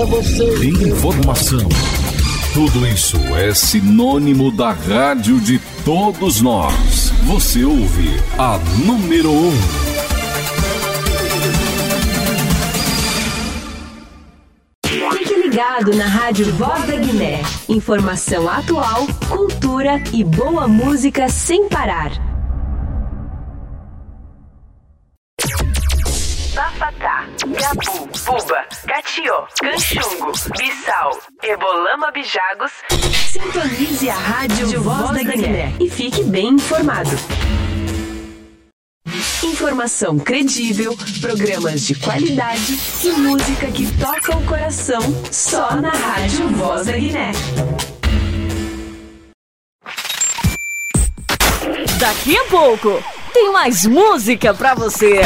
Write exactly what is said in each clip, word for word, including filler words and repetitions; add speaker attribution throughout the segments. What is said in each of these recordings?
Speaker 1: informação. Tudo isso é sinônimo da rádio de todos nós. Você ouve a número um.
Speaker 2: Fique ligado na Rádio Voz da Guiné. Informação atual, cultura e boa música sem parar.
Speaker 3: Bafatá, Gabu, Buba, Catió, Canchungo, Bissau, Ebolama, Bijagos.
Speaker 2: Sintonize a Rádio Voz da Guiné e fique bem informado. Informação credível, programas de qualidade e música que toca o coração só na Rádio Voz da Guiné.
Speaker 4: Daqui a pouco tem mais música pra você.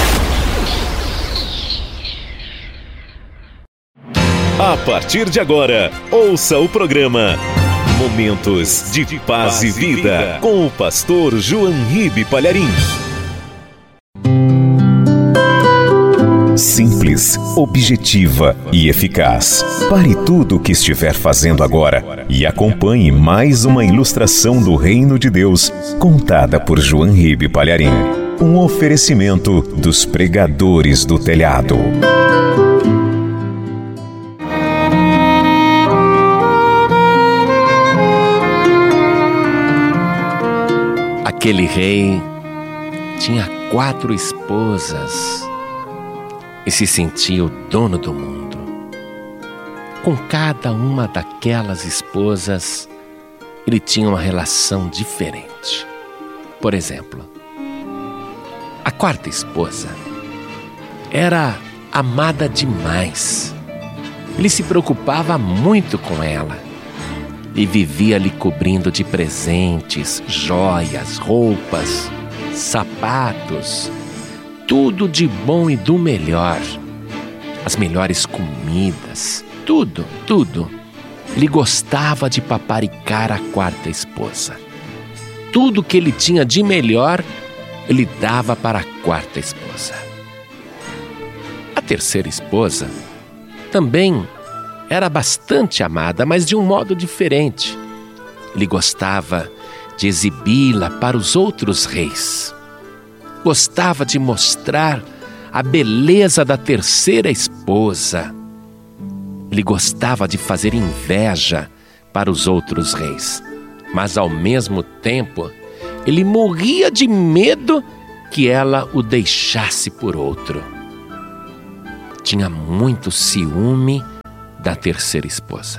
Speaker 5: A partir de agora, ouça o programa Momentos de Paz e Vida com o pastor João Ribe Palharim. Simples, objetiva e eficaz. Pare tudo o que estiver fazendo agora e acompanhe mais uma ilustração do Reino de Deus, contada por João Ribe Palharim. Um oferecimento dos pregadores do telhado.
Speaker 6: Aquele rei tinha quatro esposas e se sentia o dono do mundo. Com cada uma daquelas esposas, ele tinha uma relação diferente. Por exemplo, a quarta esposa era amada demais. Ele se preocupava muito com ela e vivia lhe cobrindo de presentes, joias, roupas, sapatos, tudo de bom e do melhor. As melhores comidas, tudo, tudo. Ele gostava de paparicar a quarta esposa. Tudo que ele tinha de melhor, ele dava para a quarta esposa. A terceira esposa também era bastante amada, mas de um modo diferente. Ele gostava de exibi-la para os outros reis. Gostava de mostrar a beleza da terceira esposa. Ele gostava de fazer inveja para os outros reis. Mas, ao mesmo tempo, ele morria de medo que ela o deixasse por outro. Tinha muito ciúme da terceira esposa.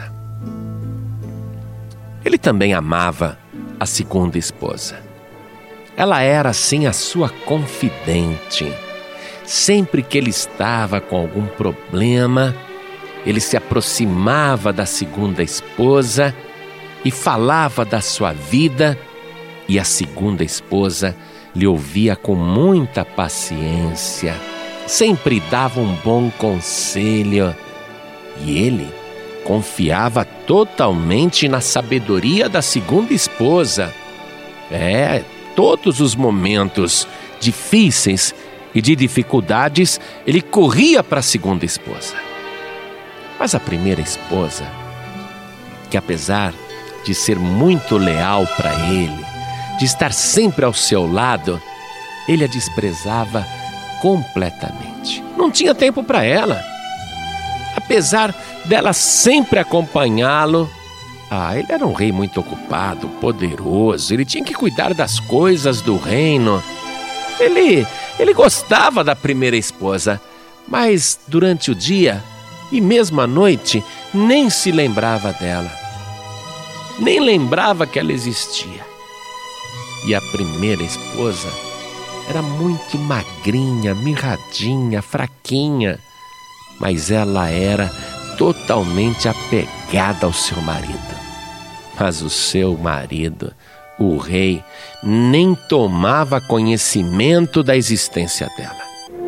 Speaker 6: Ele também amava a segunda esposa. Ela era, assim, a sua confidente. Sempre que ele estava com algum problema, ele se aproximava da segunda esposa e falava da sua vida, e a segunda esposa lhe ouvia com muita paciência, sempre dava um bom conselho. E ele confiava totalmente na sabedoria da segunda esposa. É, todos os momentos difíceis e de dificuldades, ele corria para a segunda esposa. Mas a primeira esposa, que apesar de ser muito leal para ele, de estar sempre ao seu lado, ele a desprezava completamente. Não tinha tempo para ela. Apesar dela sempre acompanhá-lo, ah, ele era um rei muito ocupado, poderoso, ele tinha que cuidar das coisas do reino. Ele, ele gostava da primeira esposa, mas durante o dia e mesmo à noite nem se lembrava dela, nem lembrava que ela existia. E a primeira esposa era muito magrinha, mirradinha, fraquinha, mas ela era totalmente apegada ao seu marido. Mas o seu marido, o rei, nem tomava conhecimento da existência dela.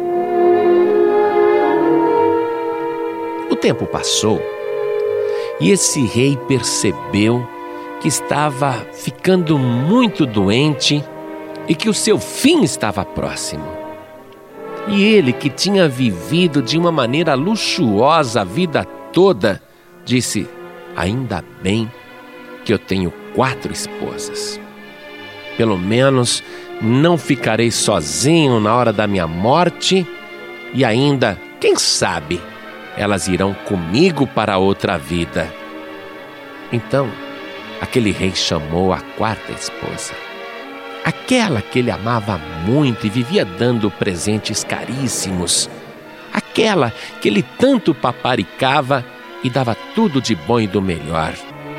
Speaker 6: O tempo passou e esse rei percebeu que estava ficando muito doente e que o seu fim estava próximo. E ele, que tinha vivido de uma maneira luxuosa a vida toda, disse: ainda bem que eu tenho quatro esposas. Pelo menos não ficarei sozinho na hora da minha morte, e ainda, quem sabe, elas irão comigo para outra vida. Então, aquele rei chamou a quarta esposa, aquela que ele amava muito e vivia dando presentes caríssimos, aquela que ele tanto paparicava e dava tudo de bom e do melhor.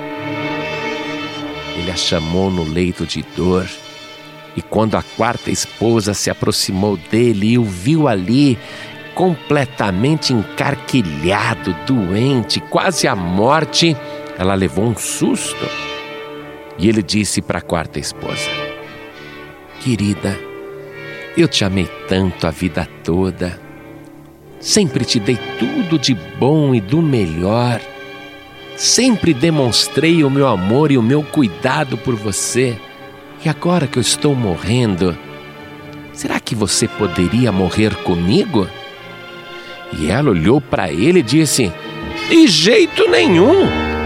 Speaker 6: Ele a chamou no leito de dor, e quando a quarta esposa se aproximou dele e o viu ali, completamente encarquilhado, doente, quase à morte, ela levou um susto. E ele disse para a quarta esposa: querida, eu te amei tanto a vida toda, sempre te dei tudo de bom e do melhor, sempre demonstrei o meu amor e o meu cuidado por você, e agora que eu estou morrendo, será que você poderia morrer comigo? E ela olhou para ele e disse: de jeito nenhum!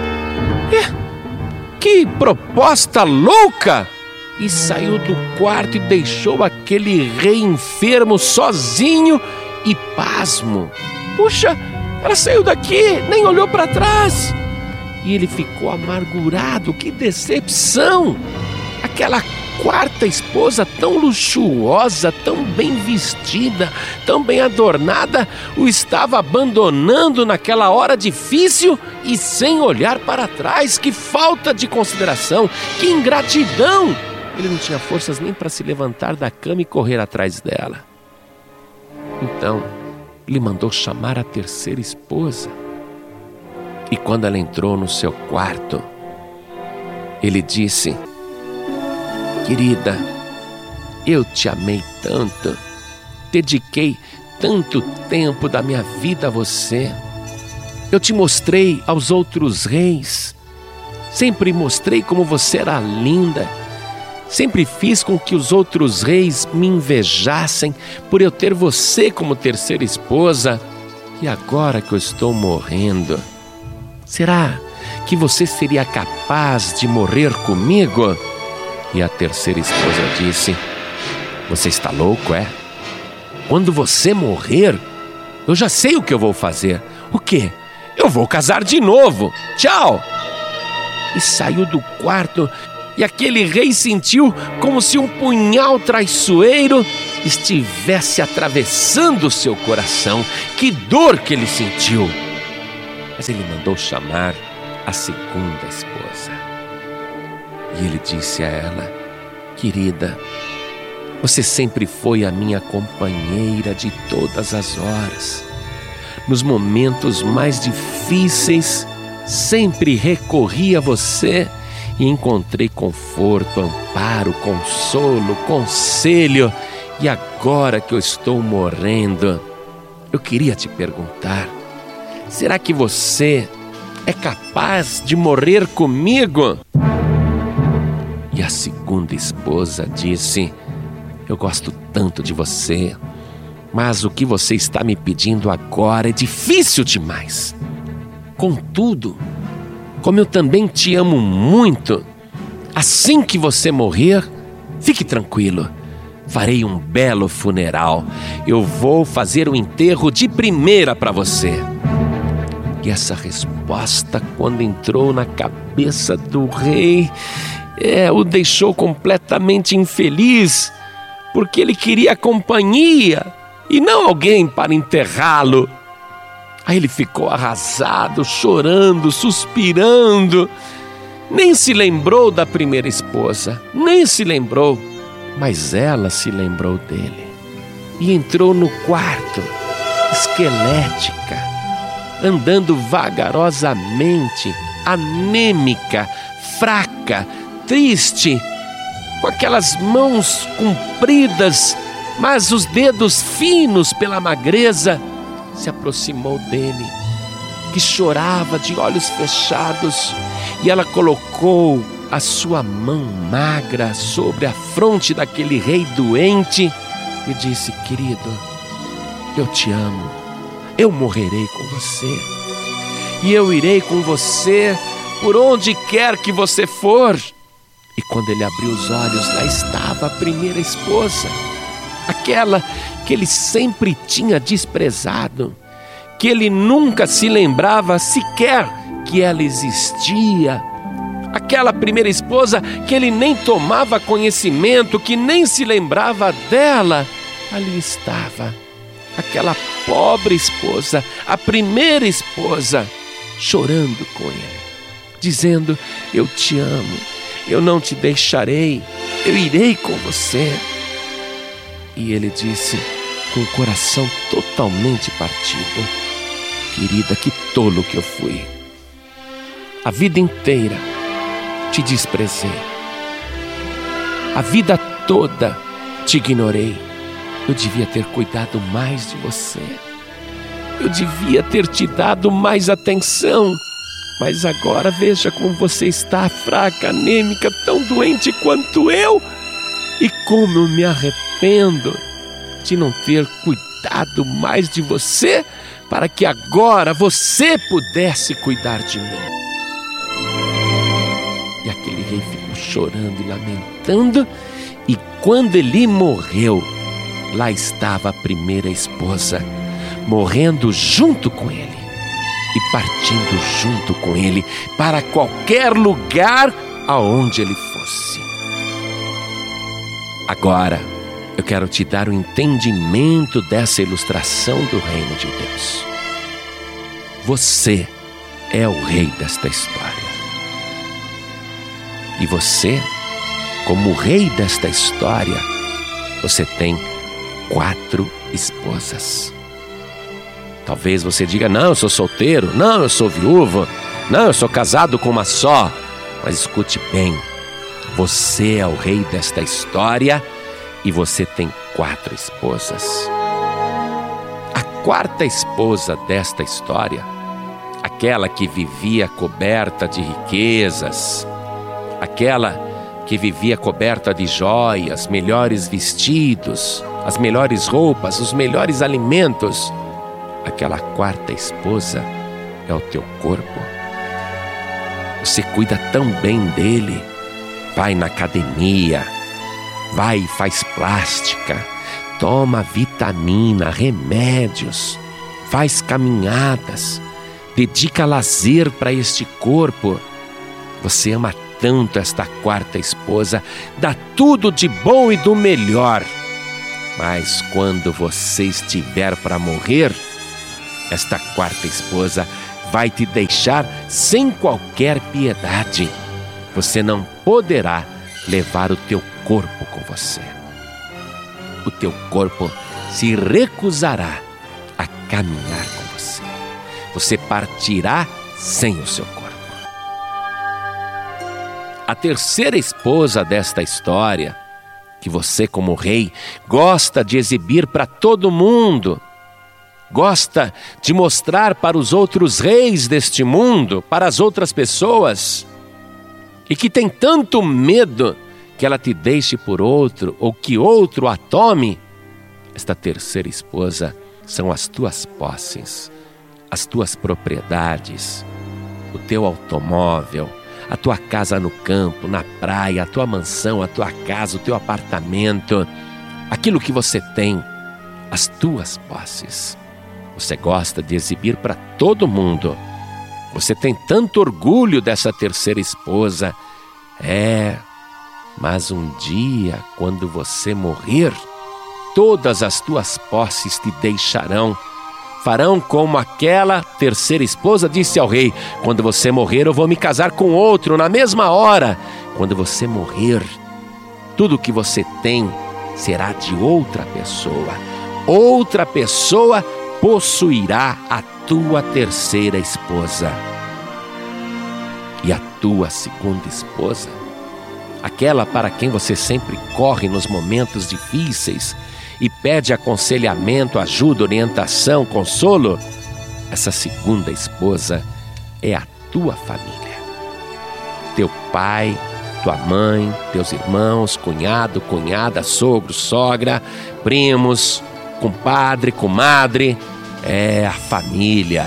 Speaker 6: É, que proposta louca! E saiu do quarto e deixou aquele rei enfermo sozinho e pasmo. Puxa, ela saiu daqui, nem olhou para trás. E ele ficou amargurado, que decepção! Aquela quarta esposa tão luxuosa, tão bem vestida, tão bem adornada, o estava abandonando naquela hora difícil e sem olhar para trás. Que falta de consideração, que ingratidão! Ele não tinha forças nem para se levantar da cama e correr atrás dela. Então, ele mandou chamar a terceira esposa. E quando ela entrou no seu quarto, ele disse: querida, eu te amei tanto, dediquei tanto tempo da minha vida a você. Eu te mostrei aos outros reis, sempre mostrei como você era linda, sempre fiz com que os outros reis me invejassem por eu ter você como terceira esposa. E agora que eu estou morrendo, será que você seria capaz de morrer comigo? E a terceira esposa disse: você está louco, é? Quando você morrer, eu já sei o que eu vou fazer. O quê? Eu vou casar de novo. Tchau! E saiu do quarto, e aquele rei sentiu como se um punhal traiçoeiro estivesse atravessando o seu coração. Que dor que ele sentiu! Mas ele mandou chamar a segunda esposa. E ele disse a ela: querida, você sempre foi a minha companheira de todas as horas. Nos momentos mais difíceis, sempre recorri a você e encontrei conforto, amparo, consolo, conselho. E agora que eu estou morrendo, eu queria te perguntar: será que você é capaz de morrer comigo? E a segunda esposa disse: eu gosto tanto de você, mas o que você está me pedindo agora é difícil demais. Contudo, como eu também te amo muito, assim que você morrer, fique tranquilo, farei um belo funeral. Eu vou fazer o enterro de primeira para você. E essa resposta, quando entrou na cabeça do rei, é, o deixou completamente infeliz, porque ele queria companhia e não alguém para enterrá-lo. Aí ele ficou arrasado, chorando, suspirando. Nem se lembrou da primeira esposa, nem se lembrou, mas ela se lembrou dele. E entrou no quarto, esquelética, andando vagarosamente, anêmica, fraca, triste, com aquelas mãos compridas, mas os dedos finos pela magreza. Se aproximou dele, que chorava de olhos fechados, e ela colocou a sua mão magra sobre a fronte daquele rei doente e disse: querido, eu te amo, eu morrerei com você. e eu irei com você por onde quer que você for. E quando ele abriu os olhos, lá estava a primeira esposa, aquela que ele sempre tinha desprezado, que ele nunca se lembrava sequer que ela existia. Aquela primeira esposa que ele nem tomava conhecimento, que nem se lembrava dela. Ali estava aquela pobre esposa, a primeira esposa, chorando com ele, dizendo: eu te amo, eu não te deixarei, eu irei com você. E ele disse, com o coração totalmente partido: querida, que tolo que eu fui. A vida inteira te desprezei. A vida toda te ignorei. Eu devia ter cuidado mais de você. Eu devia ter te dado mais atenção. Mas agora veja como você está, fraca, anêmica, tão doente quanto eu. E como eu me arrependo de não ter cuidado mais de você, para que agora você pudesse cuidar de mim. E aquele rei ficou chorando e lamentando. E quando ele morreu, lá estava a primeira esposa, morrendo junto com ele e partindo junto com ele para qualquer lugar aonde ele fosse. Agora, eu quero te dar o entendimento dessa ilustração do reino de Deus. Você é o rei desta história. E você, como rei desta história, você tem quatro esposas. Talvez você diga: não, eu sou solteiro, não, eu sou viúvo, não, eu sou casado com uma só. Mas escute bem, você é o rei desta história e você tem quatro esposas. A quarta esposa desta história, aquela que vivia coberta de riquezas, aquela que vivia coberta de joias, melhores vestidos, as melhores roupas, os melhores alimentos, aquela quarta esposa é o teu corpo. Você cuida tão bem dele, vai na academia, vai e faz plástica, toma vitamina, remédios, faz caminhadas, dedica lazer para este corpo. Você ama tanto esta quarta esposa, dá tudo de bom e do melhor. Mas quando você estiver para morrer, esta quarta esposa vai te deixar sem qualquer piedade. Você não poderá levar o teu corpo com você. O teu corpo se recusará a caminhar com você. Você partirá sem o seu corpo. A terceira esposa desta história, que você como rei gosta de exibir para todo mundo, gosta de mostrar para os outros reis deste mundo, para as outras pessoas, e que tem tanto medo que ela te deixe por outro ou que outro a tome, esta terceira esposa são as tuas posses, as tuas propriedades, o teu automóvel, a tua casa no campo, na praia, a tua mansão, a tua casa, o teu apartamento, aquilo que você tem, as tuas posses. Você gosta de exibir para todo mundo. Você tem tanto orgulho dessa terceira esposa. É, mas um dia, quando você morrer, todas as tuas posses te deixarão. Farão como aquela terceira esposa disse ao rei: quando você morrer, eu vou me casar com outro na mesma hora. Quando você morrer, tudo que você tem será de outra pessoa. Outra pessoa possuirá a tua terceira esposa. E a tua segunda esposa, aquela para quem você sempre corre nos momentos difíceis e pede aconselhamento, ajuda, orientação, consolo, essa segunda esposa é a tua família. Teu pai, tua mãe, teus irmãos, cunhado, cunhada, sogro, sogra, primos, compadre, comadre, é a família.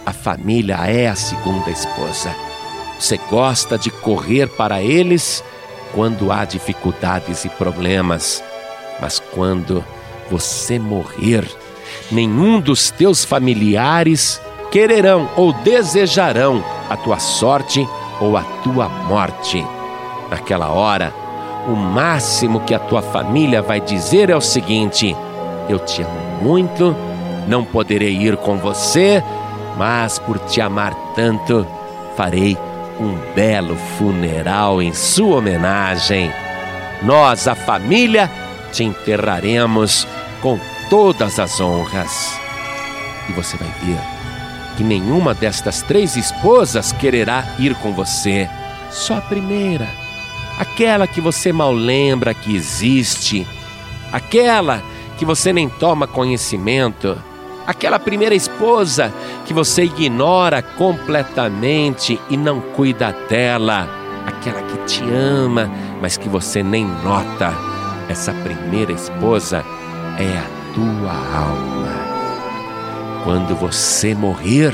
Speaker 6: a família é a segunda esposa. Você gosta de correr para eles quando há dificuldades e problemas, mas quando você morrer, nenhum dos teus familiares quererão ou desejarão a tua sorte ou a tua morte. Naquela hora, o máximo que a tua família vai dizer é o seguinte: eu te amo muito, não poderei ir com você, mas por te amar tanto, farei um belo funeral em sua homenagem. Nós, a família, te enterraremos com todas as honras. E você vai ver que nenhuma destas três esposas quererá ir com você. Só a primeira, aquela que você mal lembra que existe, aquela que você nem toma conhecimento, aquela primeira esposa que você ignora completamente e não cuida dela, aquela que te ama, mas que você nem nota. Essa primeira esposa é a tua alma. Quando você morrer,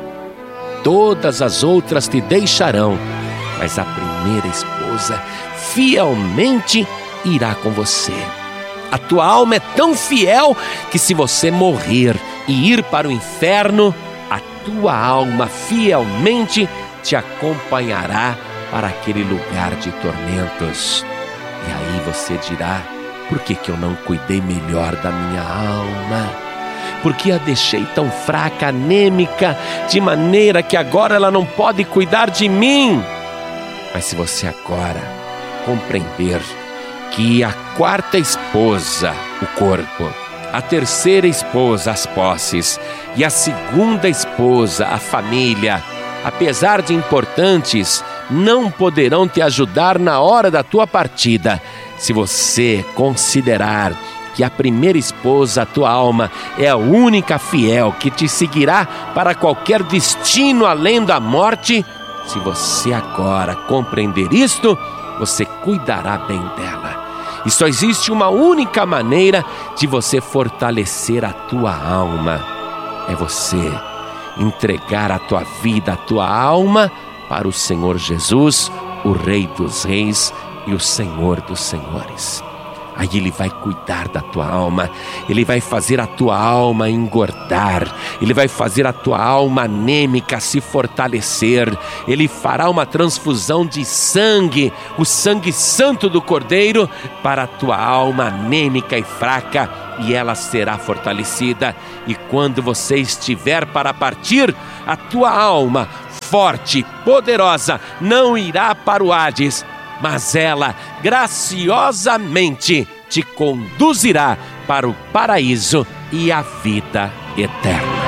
Speaker 6: todas as outras te deixarão, mas a primeira esposa fielmente irá com você. A tua alma é tão fiel que se você morrer e ir para o inferno, a tua alma fielmente te acompanhará para aquele lugar de tormentos. E aí você dirá: por que que eu não cuidei melhor da minha alma? Por que a deixei tão fraca, anêmica, de maneira que agora ela não pode cuidar de mim? Mas se você agora compreender que a quarta esposa, o corpo, a terceira esposa, as posses, e a segunda esposa, a família, apesar de importantes, não poderão te ajudar na hora da tua partida. Se você considerar que a primeira esposa, a tua alma, é a única fiel que te seguirá para qualquer destino além da morte, se você agora compreender isto, você cuidará bem dela. E só existe uma única maneira de você fortalecer a tua alma. É você entregar a tua vida, a tua alma para o Senhor Jesus, o Rei dos Reis e o Senhor dos Senhores. Aí Ele vai cuidar da tua alma, Ele vai fazer a tua alma engordar, Ele vai fazer a tua alma anêmica se fortalecer, Ele fará uma transfusão de sangue, o sangue santo do Cordeiro, para a tua alma anêmica e fraca, e ela será fortalecida. E quando você estiver para partir, a tua alma forte, poderosa, não irá para o Hades, mas ela graciosamente te conduzirá para o paraíso e a vida eterna.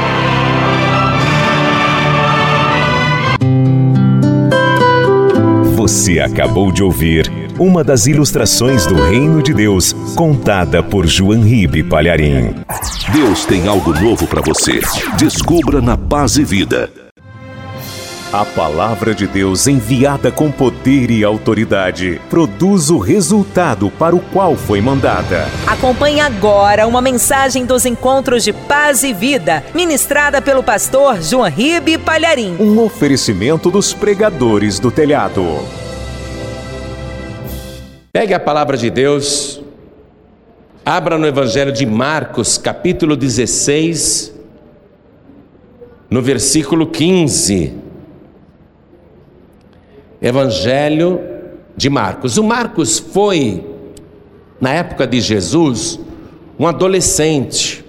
Speaker 5: Você acabou de ouvir uma das ilustrações do Reino de Deus, contada por João Ribe Palharim.
Speaker 1: Deus tem algo novo para você. Descubra na Paz e Vida.
Speaker 5: A palavra de Deus, enviada com poder e autoridade, produz o resultado para o qual foi mandada.
Speaker 4: Acompanhe agora uma mensagem dos Encontros de Paz e Vida, ministrada pelo pastor João Ribe Palharim.
Speaker 5: Um oferecimento dos pregadores do telhado.
Speaker 6: Pegue a palavra de Deus, abra no Evangelho de Marcos, capítulo dezesseis, no versículo quinze. Evangelho de Marcos. O Marcos foi, na época de Jesus, um adolescente.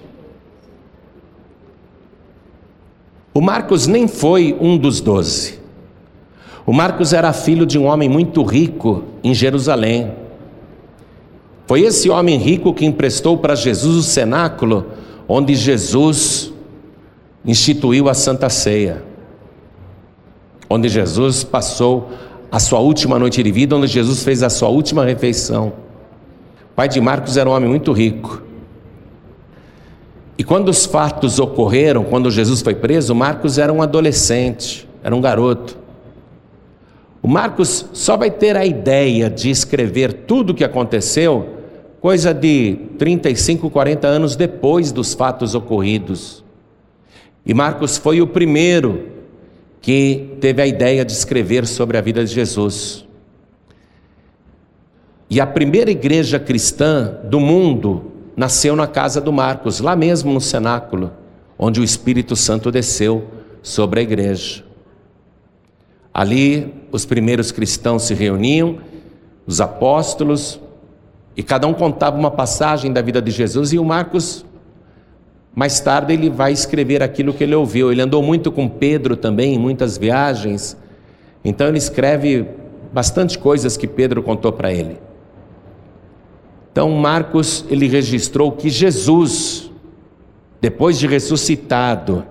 Speaker 6: O Marcos nem foi um dos doze. O Marcos era filho de um homem muito rico em Jerusalém. Foi esse homem rico que emprestou para Jesus o cenáculo onde Jesus instituiu a Santa Ceia, onde Jesus passou a sua última noite de vida, onde Jesus fez a sua última refeição. O pai de Marcos era um homem muito rico. E quando os fatos ocorreram, quando Jesus foi preso, Marcos era um adolescente, era um garoto. O Marcos só vai ter a ideia de escrever tudo o que aconteceu coisa de trinta e cinco, quarenta anos depois dos fatos ocorridos. E Marcos foi o primeiro que teve a ideia de escrever sobre a vida de Jesus. E a primeira igreja cristã do mundo nasceu na casa do Marcos, lá mesmo no cenáculo, onde o Espírito Santo desceu sobre a igreja. Ali os primeiros cristãos se reuniam, os apóstolos, e cada um contava uma passagem da vida de Jesus, e o Marcos, mais tarde, ele vai escrever aquilo que ele ouviu. Ele andou muito com Pedro também, em muitas viagens, então ele escreve bastante coisas que Pedro contou para ele. Então Marcos, ele registrou que Jesus, depois de ressuscitado,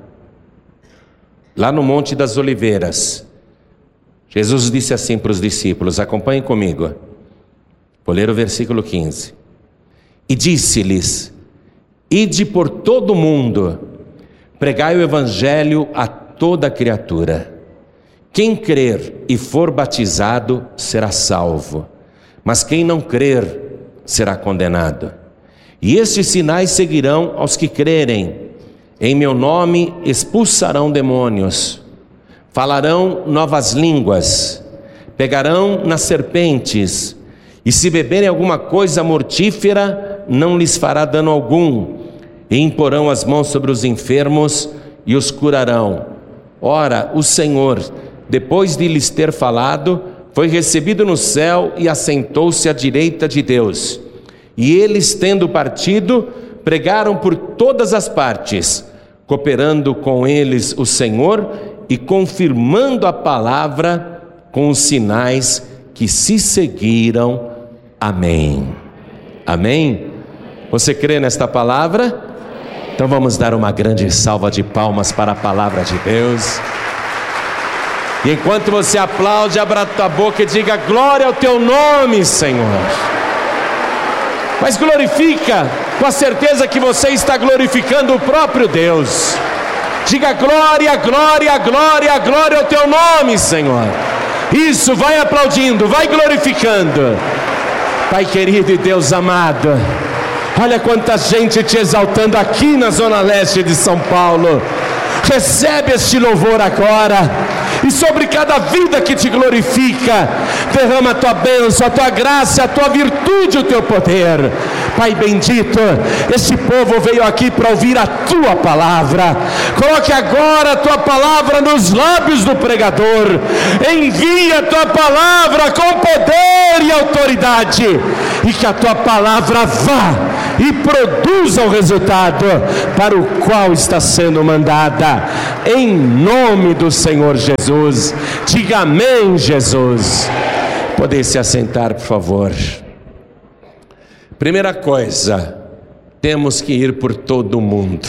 Speaker 6: lá no Monte das Oliveiras, Jesus disse assim para os discípulos, acompanhem comigo, vou ler o versículo quinze, e disse-lhes: ide por todo o mundo, pregai o evangelho a toda criatura. Quem crer e for batizado será salvo, mas quem não crer será condenado. E estes sinais seguirão aos que crerem: em meu nome expulsarão demônios, falarão novas línguas, pegarão nas serpentes, e se beberem alguma coisa mortífera, não lhes fará dano algum, e imporão as mãos sobre os enfermos e os curarão. Ora, o Senhor, depois de lhes ter falado, foi recebido no céu e assentou-se à direita de Deus. E eles, tendo partido, pregaram por todas as partes, cooperando com eles o Senhor e confirmando a palavra com os sinais que se seguiram. Amém. Amém? Você crê nesta palavra? Então vamos dar uma grande salva de palmas para a palavra de Deus. E enquanto você aplaude, abra a tua boca e diga: glória ao teu nome, Senhor. Mas glorifica com a certeza que você está glorificando o próprio Deus. Diga: glória, glória, glória, glória ao teu nome, Senhor. Isso, vai aplaudindo, vai glorificando. Pai querido e Deus amado, olha quanta gente te exaltando aqui na Zona Leste de São Paulo. Recebe este louvor agora, e sobre cada vida que te glorifica, derrama a tua bênção, a tua graça, a tua virtude, o teu poder. Pai bendito, este povo veio aqui para ouvir a tua palavra. Coloque agora a tua palavra nos lábios do pregador. Envia a tua palavra com poder e autoridade, e que a tua palavra vá e produza o resultado para o qual está sendo mandada, em nome do Senhor Jesus. Diga amém, Jesus. Poder se assentar, por favor. Primeira coisa, temos que ir por todo o mundo.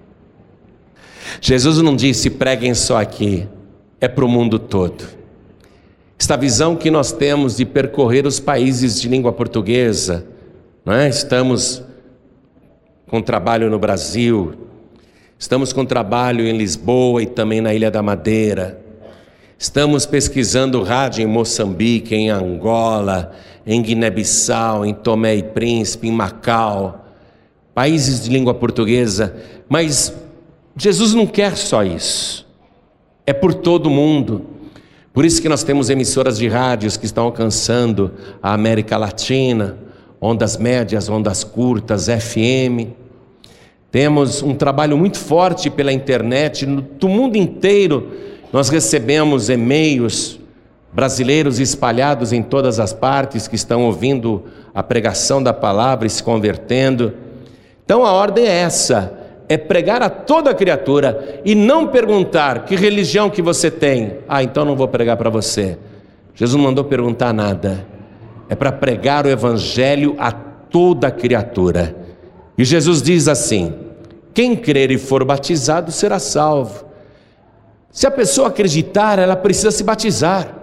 Speaker 6: Jesus não disse preguem só aqui, é para o mundo todo. Esta visão que nós temos de percorrer os países de língua portuguesa, não é? Estamos com trabalho no Brasil, estamos com trabalho em Lisboa e também na Ilha da Madeira, estamos pesquisando rádio em Moçambique, em Angola, em Guiné-Bissau, em Tomé e Príncipe, em Macau, países de língua portuguesa. Mas Jesus não quer só isso, é por todo o mundo. Por isso que nós temos emissoras de rádios que estão alcançando a América Latina, ondas médias, ondas curtas, F M. Temos um trabalho muito forte pela internet, do mundo inteiro. Nós recebemos e-mails brasileiros espalhados em todas as partes que estão ouvindo a pregação da palavra e se convertendo. Então a ordem é essa, é pregar a toda criatura e não perguntar que religião que você tem. Ah, então não vou pregar para você. Jesus não mandou perguntar nada. É para pregar o evangelho a toda criatura. E Jesus diz assim: quem crer e for batizado será salvo. Se a pessoa acreditar, ela precisa se batizar.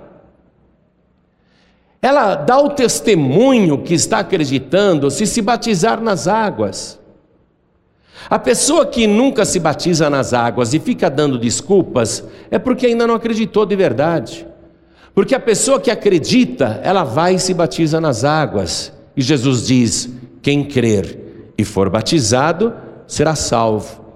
Speaker 6: Ela dá o testemunho que está acreditando se se batizar nas águas. A pessoa que nunca se batiza nas águas e fica dando desculpas, é porque ainda não acreditou de verdade. Porque a pessoa que acredita, ela vai e se batiza nas águas. E Jesus diz: quem crer e for batizado será salvo.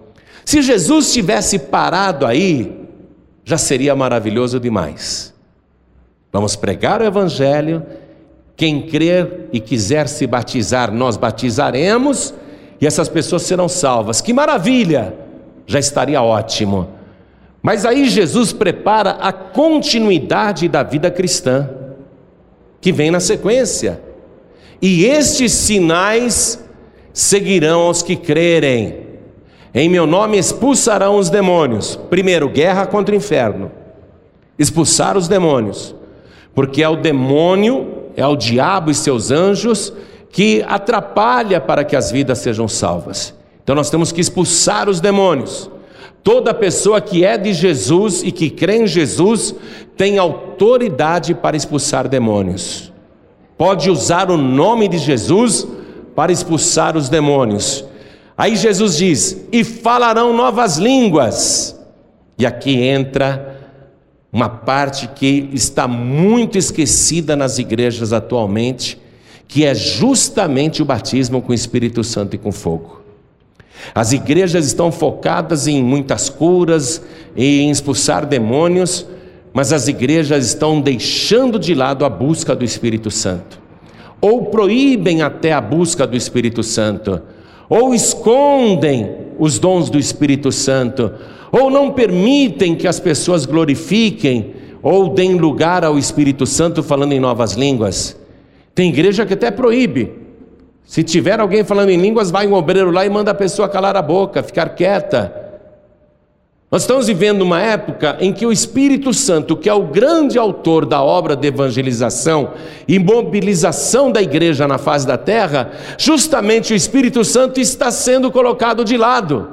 Speaker 6: Se Jesus tivesse parado aí, já seria maravilhoso demais. Vamos pregar o Evangelho, quem crer e quiser se batizar, nós batizaremos, e essas pessoas serão salvas. Que maravilha! Já estaria ótimo. Mas aí Jesus prepara a continuidade da vida cristã, que vem na sequência. E estes sinais seguirão aos que crerem. Em meu nome expulsarão os demônios. Primeiro, guerra contra o inferno. Expulsar os demônios. Porque é o demônio, é o diabo e seus anjos que atrapalha para que as vidas sejam salvas. Então nós temos que expulsar os demônios. Toda pessoa que é de Jesus e que crê em Jesus tem autoridade para expulsar demônios. Pode usar o nome de Jesus para expulsar os demônios. Aí Jesus diz: e falarão novas línguas. E aqui entra uma parte que está muito esquecida nas igrejas atualmente, que é justamente o batismo com o Espírito Santo e com fogo. As igrejas estão focadas em muitas curas e em expulsar demônios, mas as igrejas estão deixando de lado a busca do Espírito Santo, ou proíbem até a busca do Espírito Santo, ou escondem os dons do Espírito Santo, ou não permitem que as pessoas glorifiquem ou deem lugar ao Espírito Santo falando em novas línguas. Tem igreja que até proíbe. Se tiver alguém falando em línguas, vai um obreiro lá e manda a pessoa calar a boca, ficar quieta. Nós estamos vivendo uma época em que o Espírito Santo, que é o grande autor da obra de evangelização e mobilização da igreja na face da terra, justamente o Espírito Santo está sendo colocado de lado.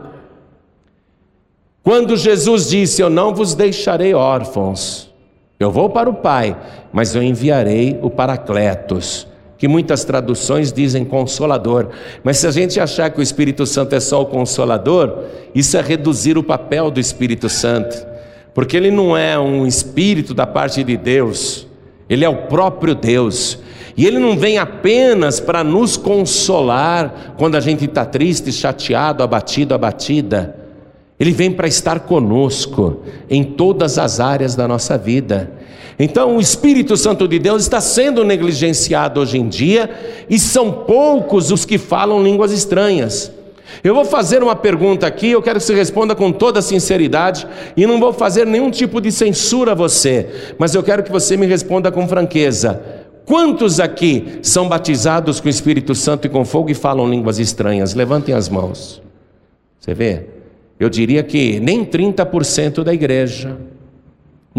Speaker 6: Quando Jesus disse: eu não vos deixarei órfãos, eu vou para o Pai, mas eu enviarei o Paracletos, que muitas traduções dizem Consolador, mas se a gente achar que o Espírito Santo é só o Consolador, isso é reduzir o papel do Espírito Santo, porque ele não é um Espírito da parte de Deus, ele é o próprio Deus, e ele não vem apenas para nos consolar quando a gente está triste, chateado, abatido, abatida. Ele vem para estar conosco em todas as áreas da nossa vida. Então o Espírito Santo de Deus está sendo negligenciado hoje em dia, e são poucos os que falam línguas estranhas. Eu vou fazer uma pergunta aqui, eu quero que você responda com toda sinceridade, e não vou fazer nenhum tipo de censura a você, mas eu quero que você me responda com franqueza. Quantos aqui são batizados com o Espírito Santo e com fogo e falam línguas estranhas? Levantem as mãos. Você vê? Eu diria que nem trinta por cento da igreja.